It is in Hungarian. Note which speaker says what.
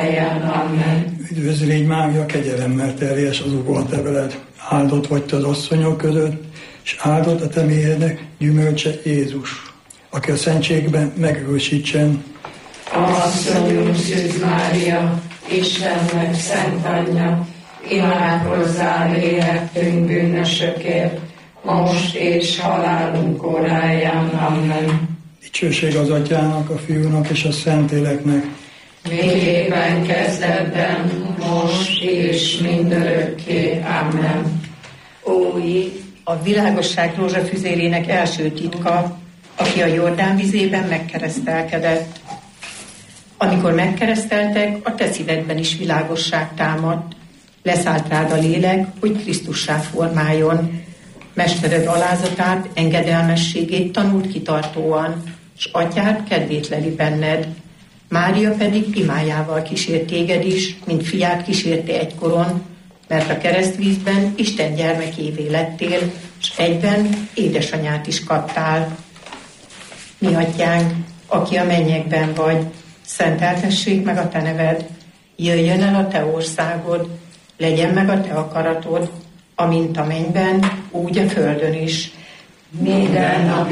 Speaker 1: koráján. Amen.
Speaker 2: Üdvözl légy Mária, kegyelemmel teljes, az Úr volt te veled. Áldott vagy te az asszonyok között, és áldott a te méhednek gyümölcse Jézus, aki a szentségben megősítsen.
Speaker 1: Asszonyunk Szűz Mária, Istennek szent anyja, imádkozzál értünk bűnösökért, most és halálunk óráján. Amen.
Speaker 2: Dicsőség az Atyának, a Fiúnak és a Szentléleknek,
Speaker 1: miképpen kezdetben, most és mindörökké. Amen.
Speaker 3: Ói, a világosság rózsafüzérének első titka, aki a Jordán vizében megkeresztelkedett. Amikor megkereszteltek, a te szívedben is világosság támadt. Leszállt rád a lélek, hogy Krisztussá formáljon. Mestered alázatát, engedelmességét tanult kitartóan, s atyád kedvét leli benned. Mária pedig imájával kísért téged is, mint fiát kísérte egykoron, mert a keresztvízben Isten gyermekévé lettél, s egyben édesanyát is kaptál. Mi atyánk, aki a mennyekben vagy, szenteltessék meg a te neved, jöjjön el a te országod, legyen meg a te akaratod, amint a mennyben, úgy a földön is.
Speaker 1: Minden nap